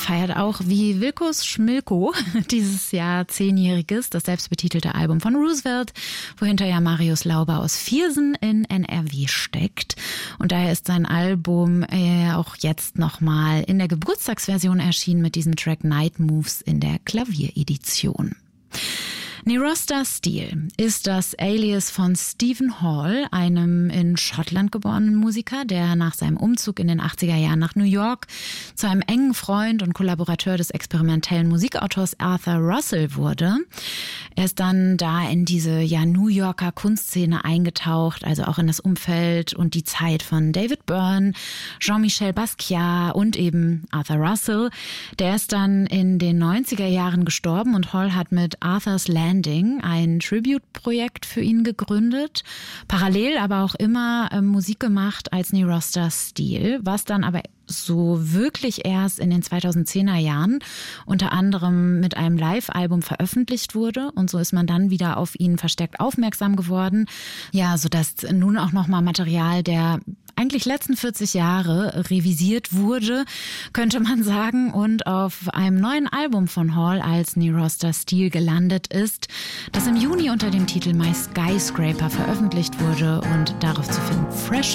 feiert auch wie Wilkos Schmilko dieses Jahr 10-jähriges, das selbstbetitelte Album von Roosevelt, wohinter ja Marius Lauber aus Viersen in NRW steckt. Und daher ist sein Album auch jetzt nochmal in der Geburtstagsversion erschienen mit diesem Track Night Moves in der Klavieredition. Nirosta Steele ist das Alias von Stephen Hall, einem in Schottland geborenen Musiker, der nach seinem Umzug in den 80er Jahren nach New York zu einem engen Freund und Kollaborateur des experimentellen Musikautors Arthur Russell wurde. Er ist dann da in diese New Yorker Kunstszene eingetaucht, also auch in das Umfeld und die Zeit von David Byrne, Jean-Michel Basquiat und eben Arthur Russell. Der ist dann in den 90er Jahren gestorben und Hall hat mit Arthur's Landing ein Tribute-Projekt für ihn gegründet, parallel aber auch immer Musik gemacht als Nirosta Steele, was dann aber so wirklich erst in den 2010er Jahren unter anderem mit einem Live-Album veröffentlicht wurde und so ist man dann wieder auf ihn verstärkt aufmerksam geworden. Ja, sodass nun auch nochmal Material der eigentlich letzten 40 Jahre revisiert wurde, könnte man sagen, und auf einem neuen Album von Hall als Nirosta Steele gelandet ist, das im Juni unter dem Titel My Skyscraper veröffentlicht wurde und darauf zu finden Fresh